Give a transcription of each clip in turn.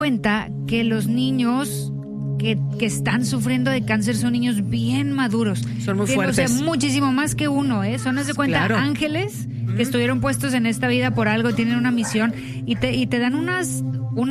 cuenta que los niños que están sufriendo de cáncer son niños bien maduros. Son muy fuertes. O sea, muchísimo más que uno, ¿eh? Son, haz de cuenta, claro, ángeles que estuvieron puestos en esta vida por algo, tienen una misión y te dan unas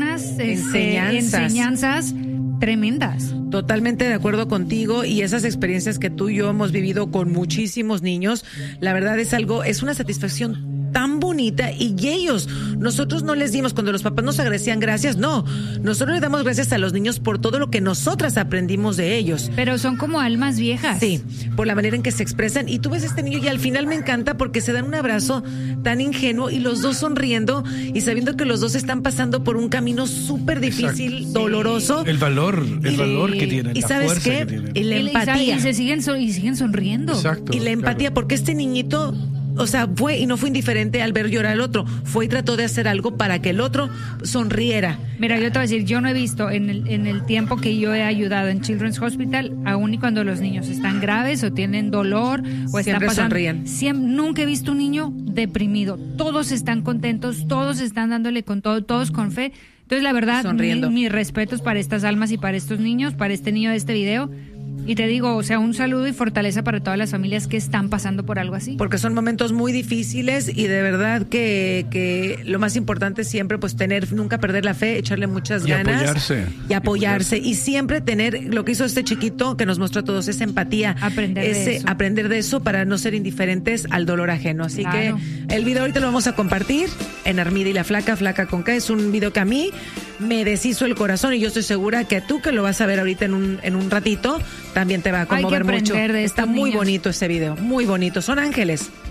enseñanzas tremendas. Totalmente de acuerdo contigo, y esas experiencias que tú y yo hemos vivido con muchísimos niños, la verdad es una satisfacción tan bonita, y nosotros no les dimos, cuando los papás nos agradecían gracias, no, nosotros le damos gracias a los niños por todo lo que nosotras aprendimos de ellos. Pero son como almas viejas. Sí, por la manera en que se expresan, y tú ves a este niño y al final me encanta porque se dan un abrazo tan ingenuo y los dos sonriendo y sabiendo que los dos están pasando por un camino súper difícil, exacto, doloroso. El valor que tienen, y la ¿sabes fuerza qué? que tienen. Y la empatía. Y siguen sonriendo. Exacto. Y la empatía, claro, porque este niñito, o sea, fue y no fue indiferente al ver llorar al otro, fue y trató de hacer algo para que el otro sonriera. Mira, yo te voy a decir, yo no he visto en el tiempo que yo he ayudado en Children's Hospital, aún y cuando los niños están graves o tienen dolor o están pasando, sonríen. Nunca he visto un niño deprimido. Todos están contentos, todos están dándole con todo, todos con fe. Entonces, la verdad, mis respetos para estas almas y para estos niños, para este niño de este video. Y te digo, o sea, un saludo y fortaleza para todas las familias que están pasando por algo así. Porque son momentos muy difíciles, y de verdad que lo más importante es siempre pues nunca perder la fe, echarle muchas ganas. Y apoyarse. Y siempre tener lo que hizo este chiquito que nos mostró a todos, esa empatía. Aprender de eso para no ser indiferentes al dolor ajeno. Así que el video ahorita lo vamos a compartir en Armida y la Flaca, Flaca con K. Es un video que a mí me deshizo el corazón, y yo estoy segura que tú, que lo vas a ver ahorita en un ratito, también te va a conmover mucho. Está muy bonito ese video, muy bonito. Son ángeles.